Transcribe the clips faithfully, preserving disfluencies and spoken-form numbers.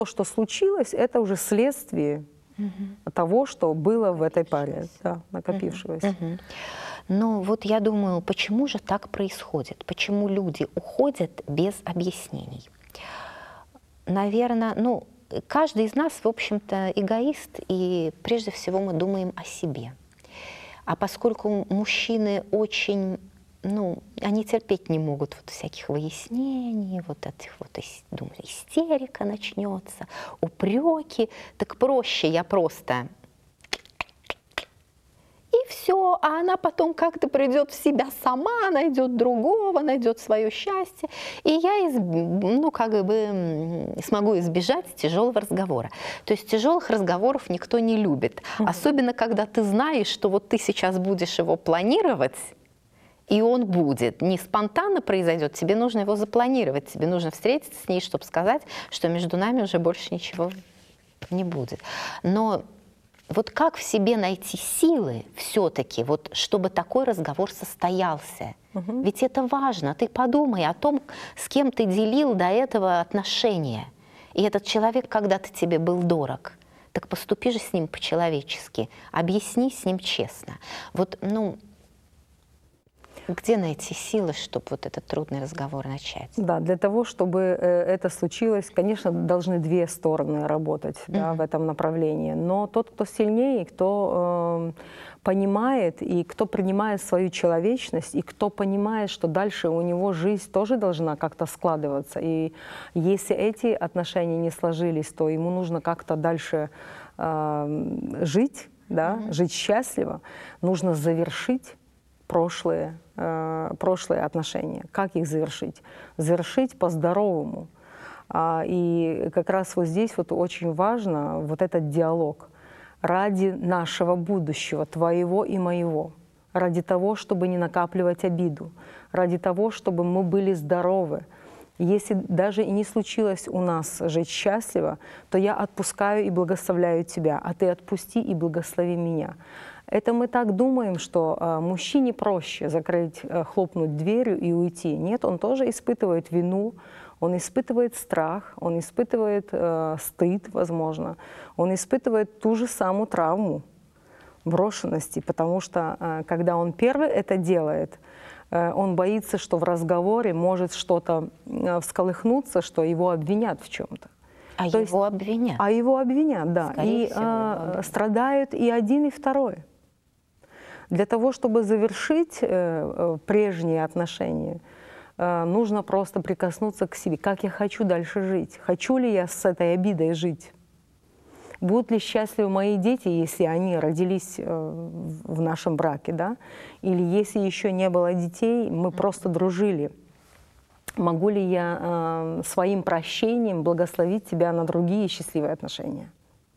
То, что случилось, это уже следствие Мгм. того, что было в этой паре, да, накопившегося. Мгм. Но вот я думаю, почему же так происходит? Почему люди уходят без объяснений? Наверное, ну, каждый из нас, в общем-то, эгоист, и прежде всего мы думаем о себе. А поскольку мужчины очень, ну, они терпеть не могут вот всяких выяснений, вот этих вот, ис- думаю, истерика начнется, упреки, так проще я просто и все, а она потом как-то придет в себя сама, найдет другого, найдет свое счастье, и я из- ну, как бы м, смогу избежать тяжелого разговора. То есть тяжелых разговоров никто не любит, особенно когда ты знаешь, что вот ты сейчас будешь его планировать, и он будет. Не спонтанно произойдет, тебе нужно его запланировать, тебе нужно встретиться с ней, чтобы сказать, что между нами уже больше ничего не будет. Но вот как в себе найти силы все-таки, вот, чтобы такой разговор состоялся? Мгм. Ведь это важно. Ты подумай о том, с кем ты делил до этого отношения. И этот человек когда-то тебе был дорог. Так поступи же с ним по-человечески, объясни с ним честно. Вот, ну, где найти силы, чтобы вот этот трудный разговор начать? Да, для того, чтобы э, это случилось, конечно, должны две стороны работать, да, в Мгм. этом направлении. Но тот, кто сильнее, кто э, понимает и кто принимает свою человечность, и кто понимает, что дальше у него жизнь тоже должна как-то складываться. И если эти отношения не сложились, то ему нужно как-то дальше э, жить, да, Мгм. жить счастливо, нужно завершить прошлые, э, прошлые отношения. Как их завершить? Завершить по-здоровому. А, и как раз вот здесь вот очень важно вот этот диалог ради нашего будущего, твоего и моего, ради того, чтобы не накапливать обиду, ради того, чтобы мы были здоровы. Если даже и не случилось у нас жить счастливо, то я отпускаю и благословляю тебя, а ты отпусти и благослови меня. Это мы так думаем, что э, мужчине проще закрыть, э, хлопнуть дверью и уйти. Нет, он тоже испытывает вину, он испытывает страх, он испытывает э, стыд, возможно, он испытывает ту же самую травму брошенности, потому что э, когда он первый это делает, э, он боится, что в разговоре может что-то э, всколыхнуться, что его обвинят в чем-то. А То есть, его обвинят. а его обвинят, да. Скорее И всего, его э, обвинят. страдают и один, и второй. Для того, чтобы завершить э, э, прежние отношения, э, нужно просто прикоснуться к себе. Как я хочу дальше жить? Хочу ли я с этой обидой жить? Будут ли счастливы мои дети, если они родились э, в в нашем браке, да? Или если еще не было детей, мы просто дружили? Могу ли я э, своим прощением благословить тебя на другие счастливые отношения?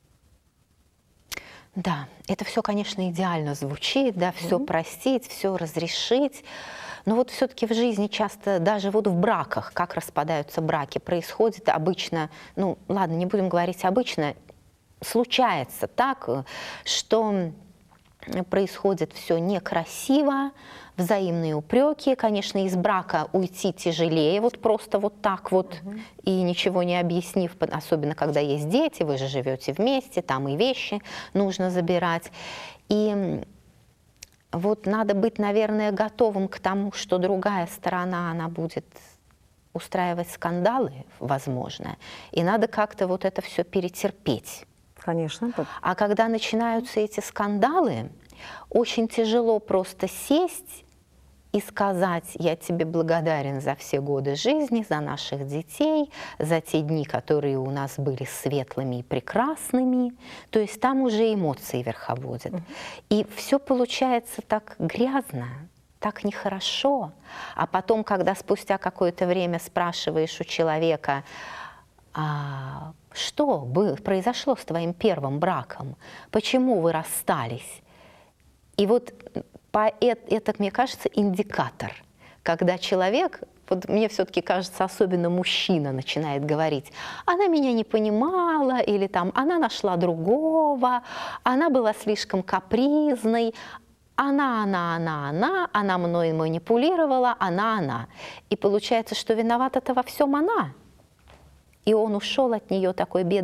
Да, это все, конечно, идеально звучит, да, все простить, все разрешить. Но вот все-таки в жизни часто, даже вот в браках, как распадаются браки, происходит обычно, ну ладно, не будем говорить обычно, случается так, э, что происходит все некрасиво, взаимные упреки. Конечно, из брака уйти тяжелее, вот просто вот так вот, и ничего не объяснив, по- особенно когда есть дети, вы же живете вместе, там и вещи нужно забирать. И м, вот надо быть, наверное, готовым к тому, что другая сторона, она будет устраивать скандалы, возможно, и надо как-то вот это все перетерпеть. Конечно. это- А когда начинаются эти скандалы, очень тяжело просто сесть и сказать: я тебе благодарен за все годы жизни, за наших детей, за те дни, которые у нас были светлыми и прекрасными. То есть там уже эмоции верховодят. И все получается так грязно, так нехорошо. А потом, когда спустя какое-то время спрашиваешь у человека: а что бы произошло с твоим первым браком? Почему вы расстались? И вот по, это, это, мне кажется, индикатор, когда человек, вот мне все-таки кажется, особенно мужчина начинает говорить: она меня не понимала, или там она нашла другого, она была слишком капризной, она, она, она, она, она мной манипулировала, она, она. И получается, что виновата-то во всем она. И он ушел от нее такой бедный.